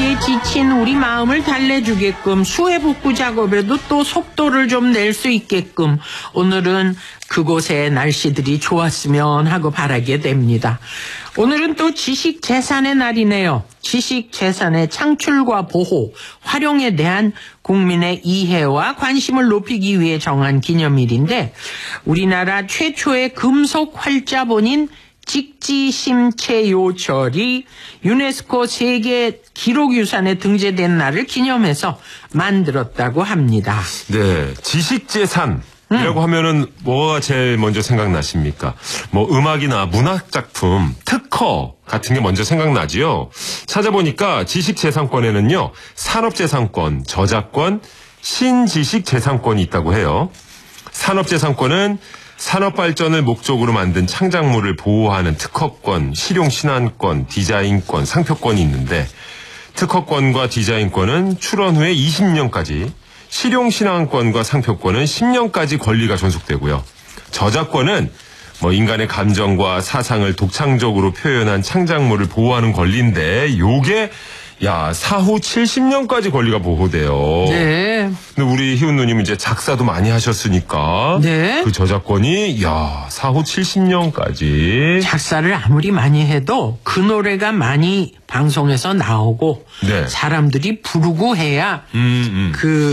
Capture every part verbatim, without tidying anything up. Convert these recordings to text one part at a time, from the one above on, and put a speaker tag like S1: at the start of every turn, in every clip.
S1: 날씨에 지친 우리 마음을 달래주게끔 수해복구 작업에도 또 속도를 좀 낼 수 있게끔 오늘은 그곳의 날씨들이 좋았으면 하고 바라게 됩니다. 오늘은 또 지식재산의 날이네요. 지식재산의 창출과 보호, 활용에 대한 국민의 이해와 관심을 높이기 위해 정한 기념일인데 우리나라 최초의 금속 활자본인 직지심체요철이 유네스코 세계 기록유산에 등재된 날을 기념해서 만들었다고 합니다.
S2: 네, 지식재산. 이라고 음. 하면은 뭐가 제일 먼저 생각나십니까? 뭐 음악이나 문학작품, 특허 같은 게 먼저 생각나지요. 찾아보니까 지식재산권에는요, 산업재산권, 저작권, 신지식재산권이 있다고 해요. 산업재산권은 산업발전을 목적으로 만든 창작물을 보호하는 특허권, 실용신안권, 디자인권, 상표권이 있는데 특허권과 디자인권은 출원 후에 이십 년까지, 실용신앙권과 상표권은 십 년까지 권리가 존속되고요. 저작권은 뭐 인간의 감정과 사상을 독창적으로 표현한 창작물을 보호하는 권리인데 요게 야 사후 칠십 년까지 권리가 보호돼요.
S1: 네.
S2: 근데 우리 희훈 누님 이제 작사도 많이 하셨으니까
S1: 네.
S2: 그 저작권이 야 사후 칠십 년까지
S1: 작사를 아무리 많이 해도 그 노래가 많이 방송에서 나오고
S2: 네.
S1: 사람들이 부르고 해야
S2: 음, 음.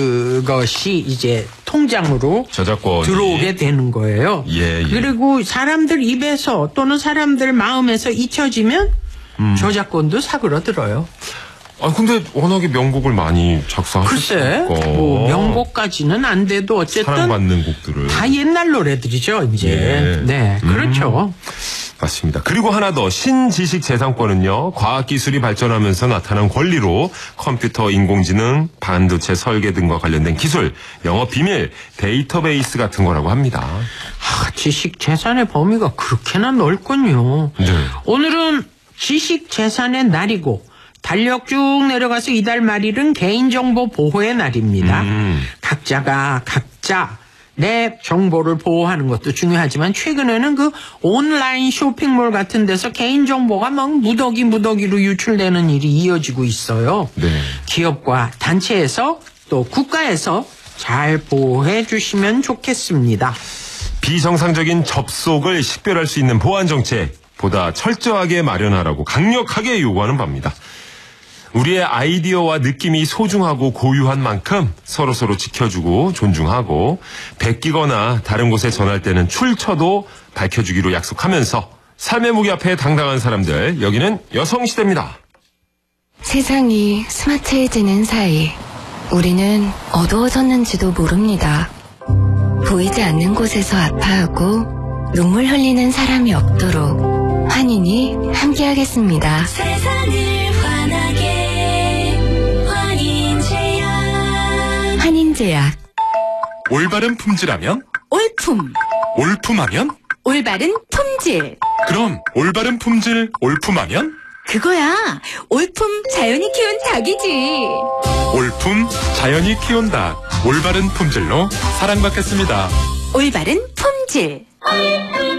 S1: 그것이 이제 통장으로
S2: 저작권이
S1: 들어오게 되는 거예요.
S2: 예, 예.
S1: 그리고 사람들 입에서 또는 사람들 마음에서 잊혀지면 음. 저작권도 사그러들어요.
S2: 아 근데 워낙에 명곡을 많이 작사하셨으니까.
S1: 글쎄, 뭐 명곡까지는 안 돼도 어쨌든
S2: 사랑받는 곡들을
S1: 다 옛날 노래들이죠, 이제.
S2: 예.
S1: 네, 그렇죠.
S2: 음, 맞습니다. 그리고 하나 더 신지식재산권은요, 과학기술이 발전하면서 나타난 권리로 컴퓨터, 인공지능, 반도체 설계 등과 관련된 기술, 영업 비밀, 데이터베이스 같은 거라고 합니다.
S1: 아, 지식재산의 범위가 그렇게나 넓군요.
S2: 네.
S1: 오늘은 지식재산의 날이고 달력 쭉 내려가서 이달 말일은 개인정보 보호의 날입니다. 음. 각자가 각자 내 정보를 보호하는 것도 중요하지만 최근에는 그 온라인 쇼핑몰 같은 데서 개인정보가 막 무더기 무더기로 유출되는 일이 이어지고 있어요. 네. 기업과 단체에서 또 국가에서 잘 보호해 주시면 좋겠습니다.
S2: 비정상적인 접속을 식별할 수 있는 보안 정책 보다 철저하게 마련하라고 강력하게 요구하는 바입니다. 우리의 아이디어와 느낌이 소중하고 고유한 만큼 서로서로 지켜주고 존중하고 베끼거나 다른 곳에 전할 때는 출처도 밝혀주기로 약속하면서 삶의 무게 앞에 당당한 사람들, 여기는 여성시대입니다.
S3: 세상이 스마트해지는 사이 우리는 어두워졌는지도 모릅니다. 보이지 않는 곳에서 아파하고 눈물 흘리는 사람이 없도록 환인이 함께하겠습니다.
S4: 세상을 환하게 환인제약.
S3: 환인제약.
S5: 올바른 품질하면
S4: 올품.
S5: 올품하면
S4: 올바른 품질.
S5: 그럼 올바른 품질 올품하면
S4: 그거야. 올품 자연이 키운 닭이지.
S5: 올품 자연이 키운 닭. 올바른 품질로 사랑받겠습니다.
S4: 올바른 품질.